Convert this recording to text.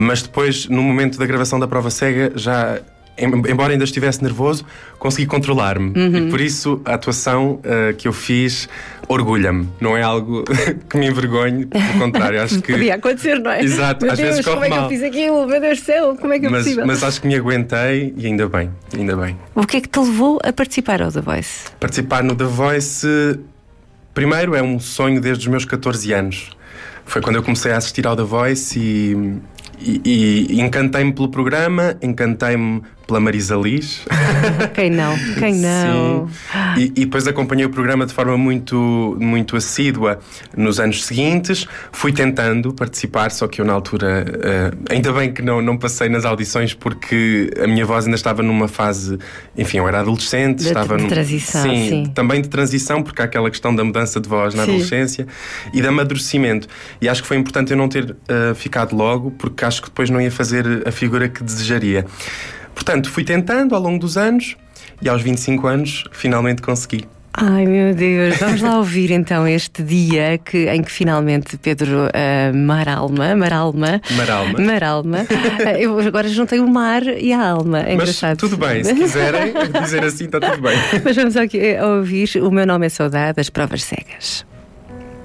Mas depois, no momento da gravação da prova cega, já, embora ainda estivesse nervoso, consegui controlar-me. E por isso a atuação que eu fiz orgulha-me. Não é algo que me envergonhe, pelo contrário, acho que... Podia acontecer, não é? Exato, meu às Deus, vezes corre como é que mal. eu fiz aquilo? Meu Deus do céu, como é que é possível? Mas acho que me aguentei e ainda bem, ainda bem. O que é que te levou a participar ao The Voice? Participar no The Voice, primeiro, é um sonho desde os meus 14 anos. Foi quando eu comecei a assistir ao The Voice e encantei-me pelo programa, encantei-me pela Marisa Liz. Quem não? Quem não? Sim. E depois acompanhei o programa de forma muito, muito assídua nos anos seguintes. Fui tentando participar, só que eu na altura ainda bem que não passei nas audições, porque a minha voz ainda estava numa fase, enfim, eu era adolescente, estava de transição, sim. Também de transição, porque há aquela questão da mudança de voz na adolescência e de amadurecimento. E acho que foi importante eu não ter ficado logo, porque acho que depois não ia fazer a figura que desejaria. Portanto, fui tentando ao longo dos anos e aos 25 anos finalmente consegui. Ai, meu Deus, vamos lá ouvir então este dia em que finalmente Pedro Maralma eu agora juntei o mar e a alma, é engraçado. Mas tudo bem, se quiserem dizer assim está tudo bem. Mas vamos aqui ouvir O Meu Nome é Saudade, as provas cegas.